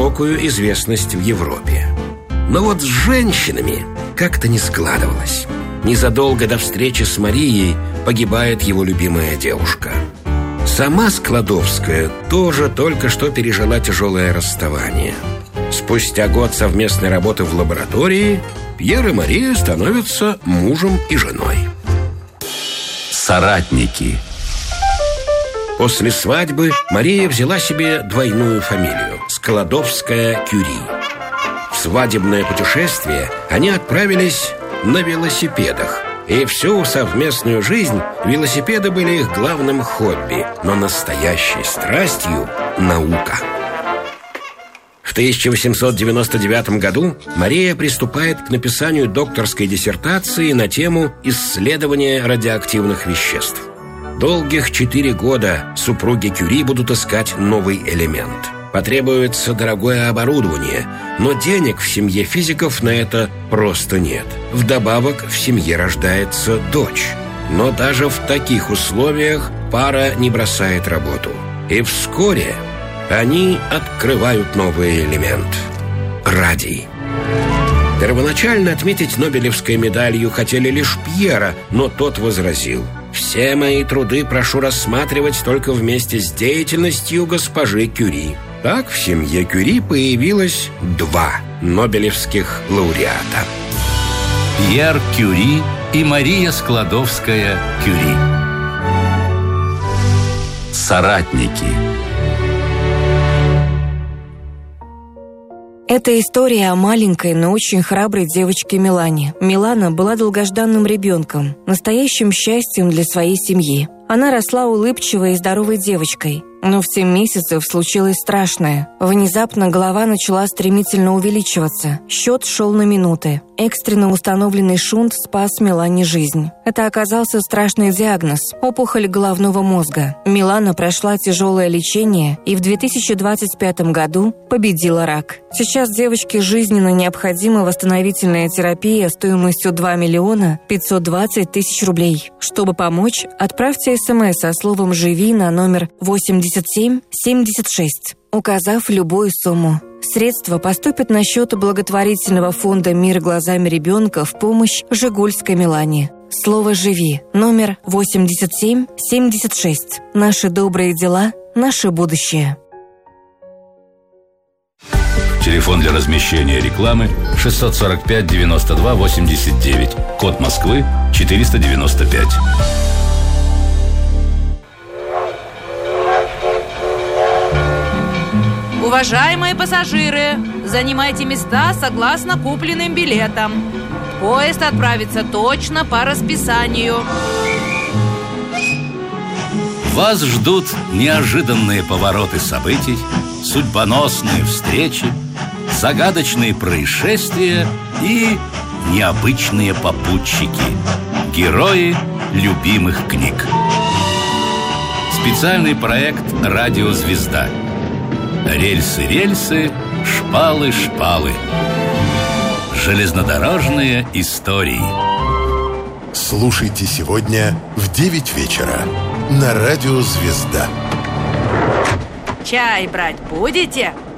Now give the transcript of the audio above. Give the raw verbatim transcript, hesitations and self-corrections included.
широкую известность в Европе. Но вот с женщинами как-то не складывалось. Незадолго до встречи с Марией погибает его любимая девушка. Сама Складовская тоже только что пережила тяжелое расставание. Спустя год совместной работы в лаборатории Пьер и Мария становятся мужем и женой. Соратники. После свадьбы Мария взяла себе двойную фамилию – Складовская-Кюри. В свадебное путешествие они отправились на велосипедах. И всю совместную жизнь велосипеды были их главным хобби, но настоящей страстью – наука. В тысяча восемьсот девяносто девятом году Мария приступает к написанию докторской диссертации на тему исследования радиоактивных веществ. Долгих четыре года супруги Кюри будут искать новый элемент. Потребуется дорогое оборудование, но денег в семье физиков на это просто нет. Вдобавок в семье рождается дочь. Но даже в таких условиях пара не бросает работу. И вскоре они открывают новый элемент – радий. Первоначально отметить Нобелевской медалью хотели лишь Пьера, но тот возразил: «Все мои труды прошу рассматривать только вместе с деятельностью госпожи Кюри». Так в семье Кюри появилось два нобелевских лауреата. Пьер Кюри и Мария Складовская-Кюри. Соратники. Это история о маленькой, но очень храброй девочке Милане. Милана была долгожданным ребенком, настоящим счастьем для своей семьи. Она росла улыбчивой и здоровой девочкой. Но в семь месяцев случилось страшное. Внезапно голова начала стремительно увеличиваться. Счет шел на минуты. Экстренно установленный шунт спас Милане жизнь. Это оказался страшный диагноз – опухоль головного мозга. Милана прошла тяжелое лечение и в две тысячи двадцать пятом году победила рак. Сейчас девочке жизненно необходима восстановительная терапия стоимостью два миллиона пятьсот двадцать тысяч рублей. Чтобы помочь, отправьте смс со словом «Живи» на номер восемьдесят семь семьдесят шесть, указав любую сумму. Средства поступят на счет благотворительного фонда «Мир глазами ребенка» в помощь Жигульской Милане. Слово «Живи» номер восемьдесят семь семьдесят шесть. Наши добрые дела, наше будущее. Телефон для размещения рекламы шестьсот сорок пять девяносто два восемьдесят девять. Код Москвы четыреста девяносто пять. Уважаемые пассажиры, занимайте места согласно купленным билетам. Поезд отправится точно по расписанию. Вас ждут неожиданные повороты событий, судьбоносные встречи, загадочные происшествия и необычные попутчики. Герои любимых книг. Специальный проект «Радиозвезда». Рельсы, рельсы, шпалы, шпалы. Железнодорожные истории. Слушайте сегодня в девять вечера на Радио Звезда. Чай брать будете?